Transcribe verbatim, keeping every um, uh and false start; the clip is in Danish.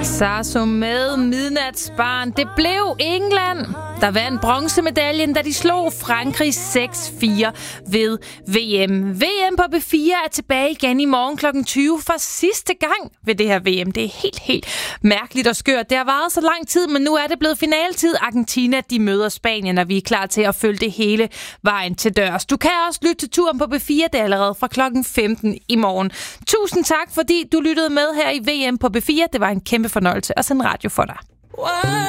Sasso med Midnatsbarn. Det blev England, der vandt bronzemedaljen, da de slog Frankrig seks fire ved V M. V M på B fire er tilbage igen i morgen klokken tyve for sidste gang ved det her V M. Det er helt, helt mærkeligt og skørt. Det har varet så lang tid, men nu er det blevet finaletid. Argentina, de møder Spanien, og vi er klar til at følge det hele vejen til dørs. Du kan også lytte til turen på B fire, det er allerede fra klokken femten i morgen. Tusind tak, fordi du lyttede med her i V M på B fire. Det var en kæmpe fornøjelse at sende radio for dig.